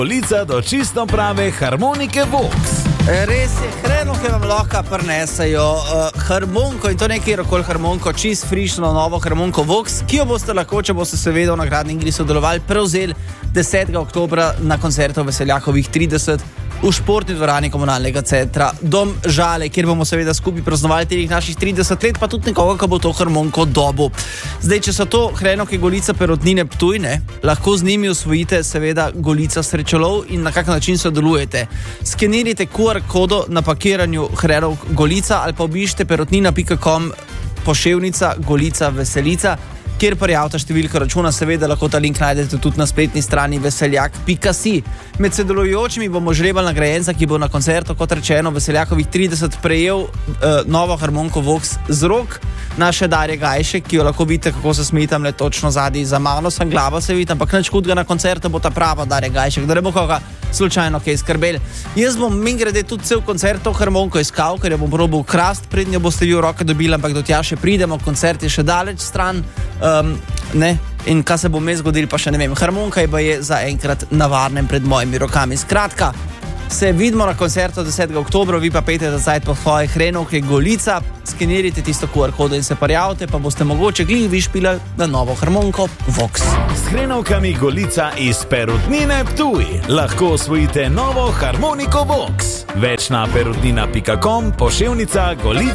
Golica do čisto prave harmonike Vox. Res je, hrenovke vam lahko prinesajo harmoniko in to nekaj rokol harmoniko, čist frišno novo harmoniko Vox, ki jo boste lahko, če boste seveda v nagradni igri sodelovali, prevzeli 10. oktobra na koncertu Veseljakovih 30 v športni dvorani Komunalnega centra Dom Žale, kjer bomo seveda skupaj praznovali teh naših 30 let, pa tudi nekoga, ki bo to harmoniko dobil. Zdaj, če so to hrenovke Golica Perutnine Ptuj, lahko z njimi osvojite seveda Golica Srečolov in na kak način sodelujete. Skenirajte QR kodo na pakiranju hrenovk Golica ali pa obiščite perutnina.com poševnica Golica Veselica, kjer prijavite številko računa, seveda lahko ta link najdete tudi na spletni strani veseljak.si. Med sodelujočimi bomo žrebali nagrajenca, ki bo na koncertu, kot rečeno, Veseljakovih 30 prejel novo harmoniko Vox z rok naše Darje Gajšek, ki jo lahko vidite, kako se smeji tam le točno zadnji za mano, sem glava se vidi, ampak nič hudega, na koncertu bo ta prava Darje Gajšek, da ne bo koga slučajno kaj skrbel. Jaz bom mimogrede tudi cel koncert to harmoniko iskal, ker jo bom probal krast, prednjo boste vi v roke dobili, ampak do tja še pridemo, koncert je še daleč stran. In kaj se bo me zgodil, pa še ne vem. Harmonika je za enkrat na varnem pred mojimi rokami. Skratka, se vidimo na koncertu 10. oktobra, vi pa pejte za cajt po svoje hrenovke Golica, skenirajte tisto QR kodo in se prijavite, pa boste mogoče vi špilali na novo harmoniko Vox. S hrenovkami Golica iz Perutnine Ptuj lahko osvojite novo harmoniko Vox. Več na perutnina.com poševnica Golica.